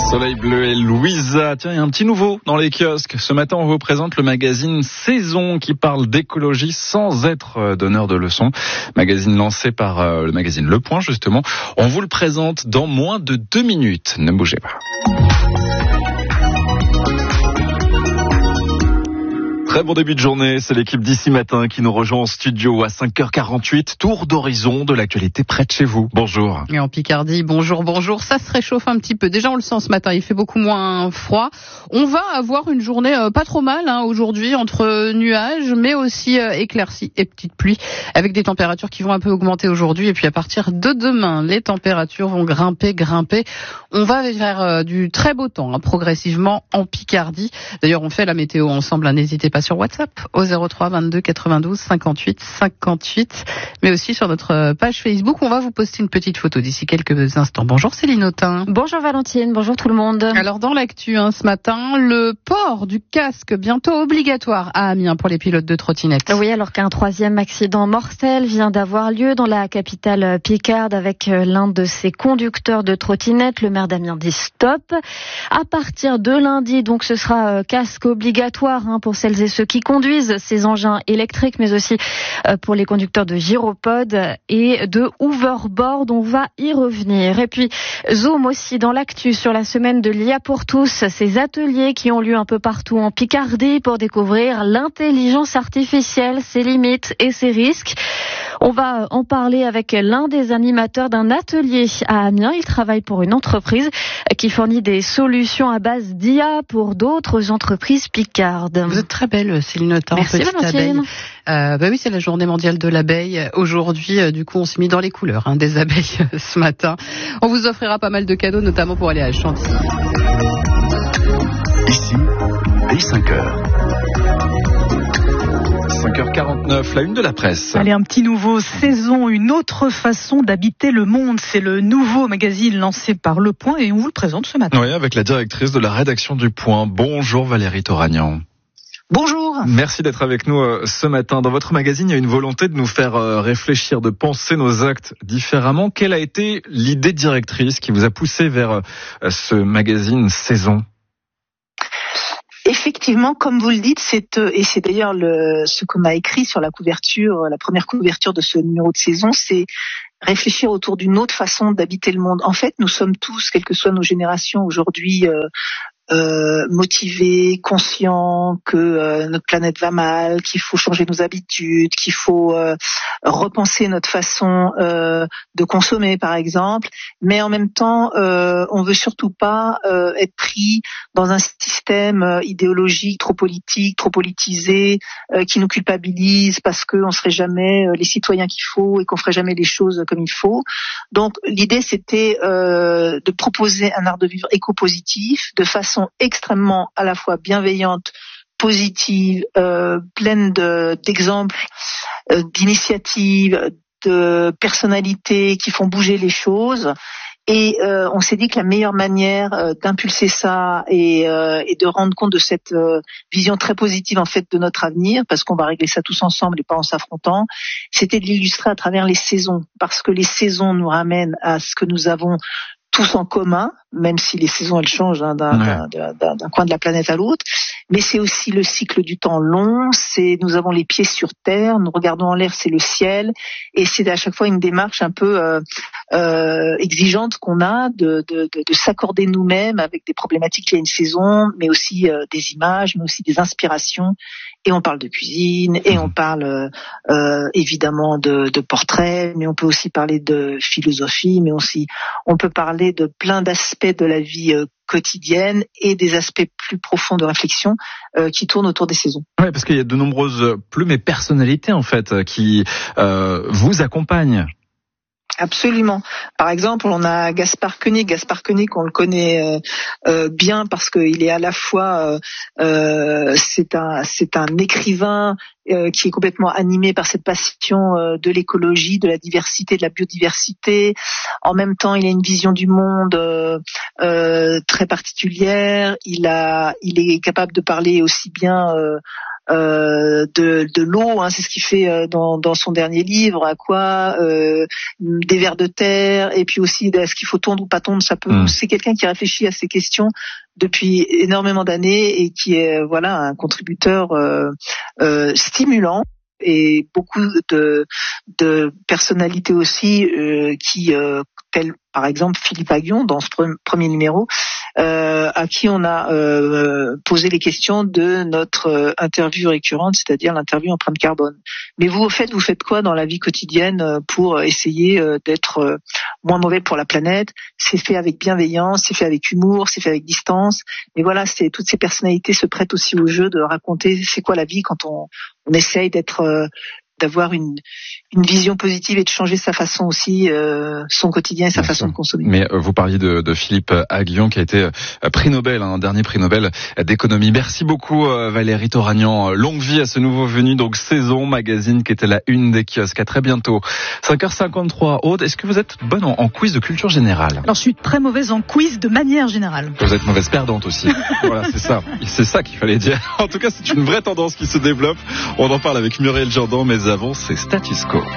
Soleil bleu et Louisa. Tiens, il y a un petit nouveau dans les kiosques. Ce matin, on vous présente le magazine Saison qui parle d'écologie sans être donneur de leçons. Magazine lancé par le magazine Le Point, justement. On vous le présente dans moins de 2 minutes. Ne bougez pas. Très bon début de journée, c'est l'équipe d'ici matin qui nous rejoint en studio à 5h48. Tour d'horizon de l'actualité près de chez vous. Bonjour. Et en Picardie, bonjour. Ça se réchauffe un petit peu. Déjà, on le sent ce matin, il fait beaucoup moins froid. On va avoir une journée pas trop mal aujourd'hui, entre nuages, mais aussi éclaircies et petites pluies, avec des températures qui vont un peu augmenter aujourd'hui. Et puis à partir de demain, les températures vont grimper. On va vers du très beau temps, progressivement en Picardie. D'ailleurs, on fait la météo ensemble, n'hésitez pas sur WhatsApp au 03 22 92 58 58, mais aussi sur notre page Facebook. On va vous poster une petite photo d'ici quelques instants. Bonjour Céline Autain. Bonjour Valentine, bonjour tout le monde. Alors dans l'actu ce matin, le port du casque bientôt obligatoire à Amiens pour les pilotes de trottinette. Oui, alors qu'un 3e accident mortel vient d'avoir lieu dans la capitale picarde avec l'un de ses conducteurs de trottinette. Le maire d'Amiens dit stop. À partir de lundi, donc ce sera casque obligatoire pour celles et ceux qui conduisent ces engins électriques, mais aussi pour les conducteurs de gyropodes et de hoverboard. On va y revenir. Et puis, zoom aussi dans l'actu sur la semaine de l'IA pour tous, ces ateliers qui ont lieu un peu partout en Picardie pour découvrir l'intelligence artificielle, ses limites et ses risques. On va en parler avec l'un des animateurs d'un atelier à Amiens. Il travaille pour une entreprise qui fournit des solutions à base d'IA pour d'autres entreprises picardes. Vous êtes très belle, Céline Autain. Merci Valentine. Oui, c'est la journée mondiale de l'abeille. Aujourd'hui, du coup, on s'est mis dans les couleurs des abeilles ce matin. On vous offrira pas mal de cadeaux, notamment pour aller à Chantilly. Ici, dès 5h. 5h49, la une de la presse. Allez, un petit nouveau, Saison, une autre façon d'habiter le monde. C'est le nouveau magazine lancé par Le Point et on vous le présente ce matin. Oui, avec la directrice de la rédaction du Point. Bonjour Valérie Toragnan. Bonjour. Merci d'être avec nous ce matin. Dans votre magazine, il y a une volonté de nous faire réfléchir, de penser nos actes différemment. Quelle a été l'idée directrice qui vous a poussé vers ce magazine Saison ? Effectivement, comme vous le dites, et c'est d'ailleurs ce qu'on a écrit sur la couverture, la première couverture de ce numéro de Saison, c'est réfléchir autour d'une autre façon d'habiter le monde. En fait, nous sommes tous, quelles que soient nos générations aujourd'hui, motivés, conscients que notre planète va mal, qu'il faut changer nos habitudes, qu'il faut repenser notre façon de consommer, par exemple. Mais en même temps, on veut surtout pas être pris dans un système idéologique trop politique, trop politisé, qui nous culpabilise parce qu'on serait jamais les citoyens qu'il faut et qu'on ferait jamais les choses comme il faut. Donc l'idée, c'était de proposer un art de vivre éco-positif de façon extrêmement à la fois bienveillante, positive, pleine d'exemples, d'initiatives, de personnalités qui font bouger les choses. Et on s'est dit que la meilleure manière d'impulser ça et de rendre compte de cette vision très positive en fait de notre avenir, parce qu'on va régler ça tous ensemble et pas en s'affrontant, c'était de l'illustrer à travers les saisons, parce que les saisons nous ramènent à ce que nous avons tous en commun, même si les saisons elles changent d'un coin de la planète à l'autre, mais c'est aussi le cycle du temps long, nous avons les pieds sur terre, nous regardons en l'air, c'est le ciel, et c'est à chaque fois une démarche un peu exigeante qu'on a de s'accorder nous-mêmes avec des problématiques liées à une saison, mais aussi des images, mais aussi des inspirations. Et on parle de cuisine, et on parle évidemment de portraits, mais on peut aussi parler de philosophie, mais aussi on peut parler de plein d'aspects de la vie quotidienne et des aspects plus profonds de réflexion qui tournent autour des saisons. Oui, parce qu'il y a de nombreuses plumes et personnalités en fait qui vous accompagnent. Absolument. Par exemple, on a Gaspard Koenig. Gaspard Koenig, on le connaît bien parce qu'il est à la fois c'est un écrivain qui est complètement animé par cette passion de l'écologie, de la diversité, de la biodiversité. En même temps, il a une vision du monde très particulière. Il est capable de parler aussi bien de l'eau, hein, c'est ce qu'il fait dans son dernier livre. À quoi des vers de terre, et puis aussi est-ce qu'il faut tondre ou pas tondre. C'est quelqu'un qui réfléchit à ces questions depuis énormément d'années et qui est un contributeur stimulant. Et beaucoup de personnalités aussi qui telles par exemple Philippe Aghion dans ce premier numéro, à qui on a posé les questions de notre interview récurrente, c'est-à-dire l'interview empreinte carbone. Mais vous, au fait, vous faites quoi dans la vie quotidienne pour essayer d'être moins mauvais pour la planète? C'est fait avec bienveillance, c'est fait avec humour, c'est fait avec distance. Mais voilà, toutes ces personnalités se prêtent aussi au jeu de raconter c'est quoi la vie quand on essaye d'avoir une vision positive et de changer sa façon aussi, son quotidien et sa façon de consommer. Mais vous parliez de Philippe Aghion qui a été prix Nobel, un dernier prix Nobel d'économie. Merci beaucoup Valérie Toragnan. Longue vie à ce nouveau venu, donc Saison, magazine qui était la une des kiosques. À très bientôt. 5h53, Aude, est-ce que vous êtes bonne en quiz de culture générale? Alors je suis très mauvaise en quiz de manière générale. Vous êtes mauvaise perdante aussi. Voilà, c'est ça qu'il fallait dire. En tout cas, c'est une vraie tendance qui se développe. On en parle avec Muriel Jourdan, mais avant, c'est Status Quo.